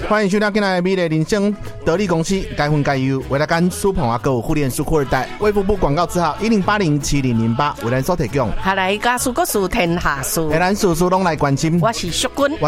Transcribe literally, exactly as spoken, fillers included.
欢迎收听今天的美丽人生得力公司该分该优，为了干苏鹏啊，购互联书库二代，卫福部广告字号一零八零七零零八，为咱所提供。 下来家属个事天下事， 咱事事拢来关心。 我是淑君。